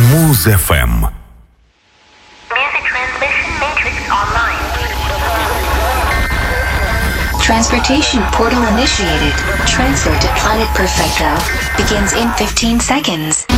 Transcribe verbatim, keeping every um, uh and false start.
Muz-эф эм. Music transmission matrix online. Transportation portal initiated. Transfer to Planet Perfecto begins in fifteen seconds.